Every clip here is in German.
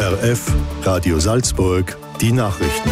ORF Radio Salzburg, die Nachrichten.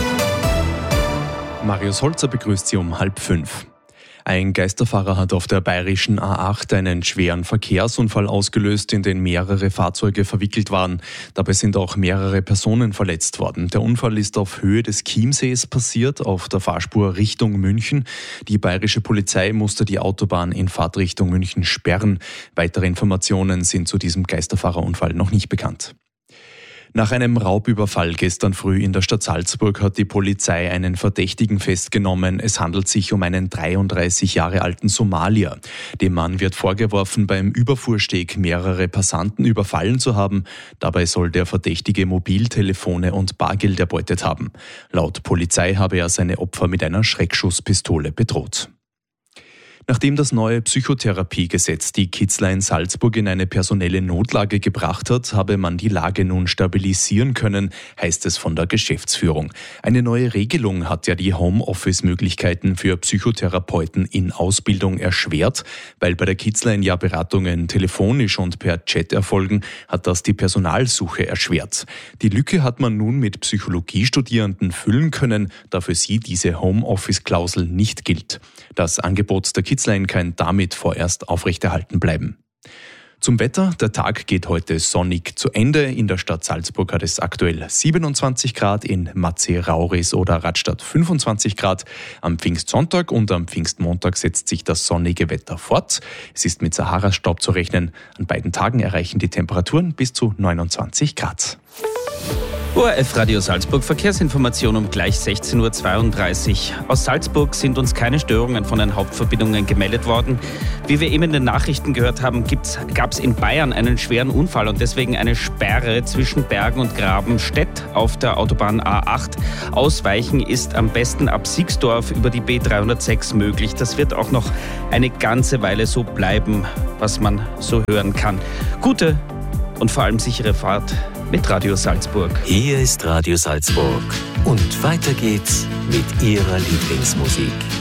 Marius Holzer begrüßt Sie um 4:30. Ein Geisterfahrer hat auf der bayerischen A8 einen schweren Verkehrsunfall ausgelöst, in den mehrere Fahrzeuge verwickelt waren. Dabei sind auch mehrere Personen verletzt worden. Der Unfall ist auf Höhe des Chiemsees passiert, auf der Fahrspur Richtung München. Die bayerische Polizei musste die Autobahn in Fahrtrichtung München sperren. Weitere Informationen sind zu diesem Geisterfahrerunfall noch nicht bekannt. Nach einem Raubüberfall gestern früh in der Stadt Salzburg hat die Polizei einen Verdächtigen festgenommen. Es handelt sich um einen 33 Jahre alten Somalier. Dem Mann wird vorgeworfen, beim Überfuhrsteg mehrere Passanten überfallen zu haben. Dabei soll der Verdächtige Mobiltelefone und Bargeld erbeutet haben. Laut Polizei habe er seine Opfer mit einer Schreckschusspistole bedroht. Nachdem das neue Psychotherapiegesetz die Kitzler in Salzburg in eine personelle Notlage gebracht hat, habe man die Lage nun stabilisieren können, heißt es von der Geschäftsführung. Eine neue Regelung hat ja die Homeoffice-Möglichkeiten für Psychotherapeuten in Ausbildung erschwert. Weil bei der Kitzler ja Beratungen telefonisch und per Chat erfolgen, hat das die Personalsuche erschwert. Die Lücke hat man nun mit Psychologiestudierenden füllen können, da für sie diese Homeoffice-Klausel nicht gilt. Das Angebot der Kitzler kann damit vorerst aufrechterhalten bleiben. Zum Wetter. Der Tag geht heute sonnig zu Ende. In der Stadt Salzburg hat es aktuell 27 Grad, in Matzeh-Rauris oder Radstadt 25 Grad. Am Pfingstsonntag und am Pfingstmontag setzt sich das sonnige Wetter fort. Es ist mit Sahara-Staub zu rechnen. An beiden Tagen erreichen die Temperaturen bis zu 29 Grad. ORF Radio Salzburg Verkehrsinformation um gleich 16:32 Uhr. Aus Salzburg sind uns keine Störungen von den Hauptverbindungen gemeldet worden. Wie wir eben in den Nachrichten gehört haben, gab es in Bayern einen schweren Unfall und deswegen eine Sperre zwischen Bergen und Grabenstedt auf der Autobahn A8. Ausweichen ist am besten ab Siegsdorf über die B306 möglich. Das wird auch noch eine ganze Weile so bleiben, was man so hören kann. Gute und vor allem sichere Fahrt mit Radio Salzburg. Hier ist Radio Salzburg und weiter geht's mit Ihrer Lieblingsmusik.